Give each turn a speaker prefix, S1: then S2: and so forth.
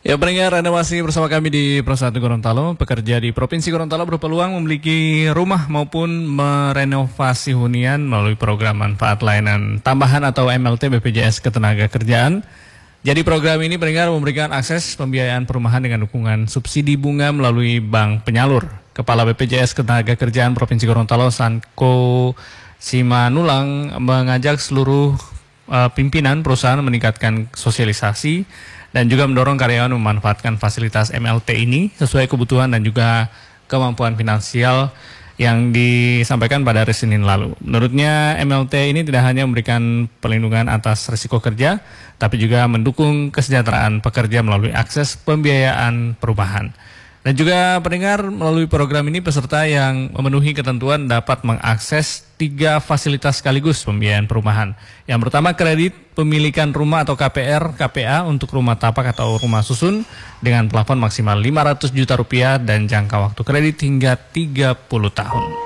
S1: Ya pendengar, Anda masih bersama kami di Pro 1 Gorontalo. Pekerja di Provinsi Gorontalo berpeluang memiliki rumah maupun merenovasi hunian melalui program manfaat layanan tambahan atau MLT BPJS Ketenagakerjaan. Jadi program ini pendengar memberikan akses pembiayaan perumahan dengan dukungan subsidi bunga melalui bank penyalur. Kepala BPJS Ketenagakerjaan Provinsi Gorontalo Sanko Simanulang mengajak seluruh pimpinan perusahaan meningkatkan sosialisasi dan juga mendorong karyawan memanfaatkan fasilitas MLT ini sesuai kebutuhan dan juga kemampuan finansial yang disampaikan pada hari Senin lalu. Menurutnya MLT ini tidak hanya memberikan perlindungan atas risiko kerja, tapi juga mendukung kesejahteraan pekerja melalui akses pembiayaan perumahan. Dan juga pendengar, melalui program ini peserta yang memenuhi ketentuan dapat mengakses 3 fasilitas sekaligus pembiayaan perumahan. Yang pertama, kredit pemilikan rumah atau KPR, KPA untuk rumah tapak atau rumah susun dengan plafon maksimal 500 juta rupiah dan jangka waktu kredit hingga 30 tahun.